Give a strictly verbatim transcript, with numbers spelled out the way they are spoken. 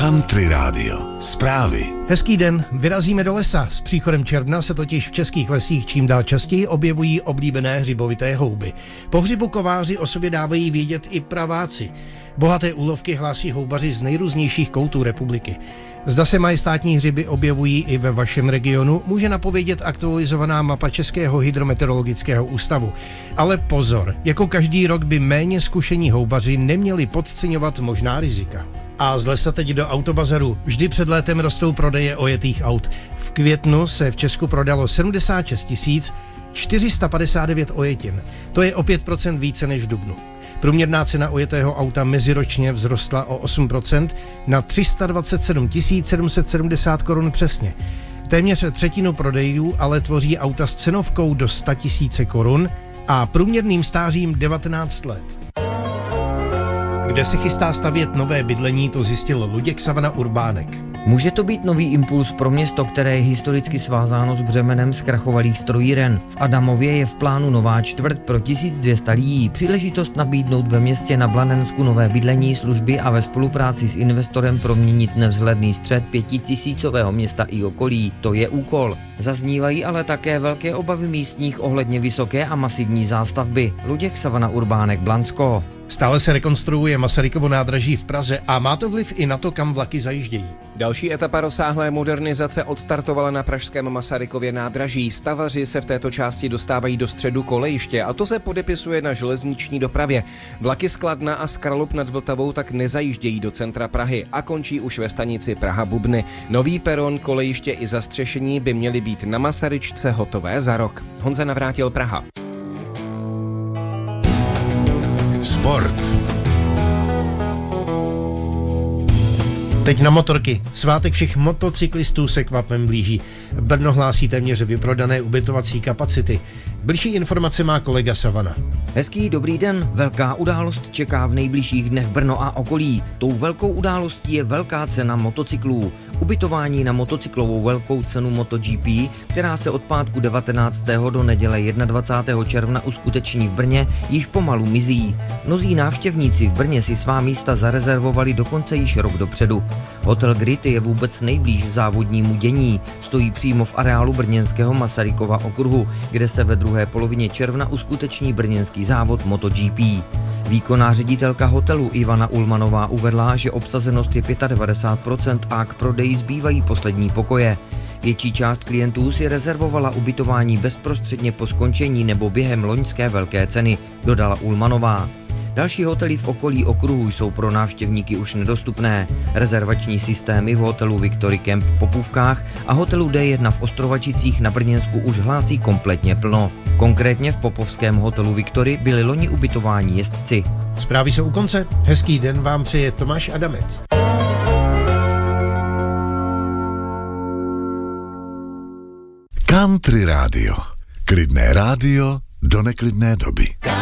Country Radio. Zprávy. Hezký den, vyrazíme do lesa. S příchodem června se totiž v českých lesích čím dál častěji objevují oblíbené hřibovité houby. Po hřibu kováři o sobě dávají vědět i praváci. Bohaté úlovky hlásí houbaři z nejrůznějších koutů republiky. Zda se majestátní hřiby objevují i ve vašem regionu, může napovědět aktualizovaná mapa Českého hydrometeorologického ústavu. Ale pozor, jako každý rok by méně zkušení houbaři neměli podceňovat možná rizika. A z lesa teď do autobazaru. Vždy před létem rostou prodeje ojetých aut. V květnu se v Česku prodalo sedmdesát šest tisíc čtyři sta padesát devět ojetin. To je o pět procent více než v dubnu. Průměrná cena ojetého auta meziročně vzrostla o osm procent na tři sta dvacet sedm tisíc sedm set sedmdesát korun přesně. Téměř třetinu prodejů ale tvoří auta s cenovkou do sto tisíc korun a průměrným stářím devatenáct let. Kde se chystá stavět nové bydlení, to zjistil Luděk Savana Urbánek. Může to být nový impuls pro město, které je historicky svázáno s břemenem zkrachovalých strojíren. V Adamově je v plánu nová čtvrť pro tisíc dvě stě lidí. Příležitost nabídnout ve městě na Blanensku nové bydlení, služby a ve spolupráci s investorem proměnit nevzhledný střed pětitisícového města i okolí. To je úkol. Zaznívají ale také velké obavy místních ohledně vysoké a masivní zástavby. Luděk Savana Urbánek, Blansko. Stále se rekonstruuje Masarykovo nádraží v Praze a má to vliv i na to, kam vlaky zajíždějí. Další etapa rozsáhlé modernizace odstartovala na pražském Masarykově nádraží. Stavaři se v této části dostávají do středu kolejiště a to se podepisuje na železniční dopravě. Vlaky z Kladna a z Kralup nad Vltavou tak nezajíždějí do centra Prahy a končí už ve stanici Praha-Bubny. Nový peron, kolejiště i zastřešení by měly být na Masaryčce hotové za rok. Honza Navrátil, Praha. Sport. Teď na motorky. Svátek všech motocyklistů se kvapem blíží. Brno hlásí téměř vyprodané ubytovací kapacity. Bližší informace má kolega Savana. Hezký dobrý den, velká událost čeká v nejbližších dnech Brno a okolí. Tou velkou událostí je velká cena motocyklů. Ubytování na motocyklovou velkou cenu MotoGP, která se od pátku devatenáctého do neděle dvacátého prvního června uskuteční v Brně, již pomalu mizí. Mnozí návštěvníci v Brně si svá místa zarezervovali dokonce již rok dopředu. Hotel Grit je vůbec nejblíž závodnímu dění. Stojí přímo v areálu brněnského Masarykova okruhu, kde se ve druhé polovině června uskuteční brněnský závod MotoGP. Výkonná ředitelka hotelu Ivana Ulmanová uvedla, že obsazenost je devadesát pět procent a k prodeji zbývají poslední pokoje. Větší část klientů si rezervovala ubytování bezprostředně po skončení nebo během loňské velké ceny, dodala Ulmanová. Další hotely v okolí okruhu jsou pro návštěvníky už nedostupné. Rezervační systémy v hotelu Victory Camp v Popůvkách a hotelu D jedna v Ostrovačicích na Brněnsku už hlásí kompletně plno. Konkrétně v popovském hotelu Victory byli loni ubytováni jezdci. Zprávy jsou u konce. Hezký den vám přeje Tomáš Adamec. Country Radio. Klidné rádio do neklidné doby.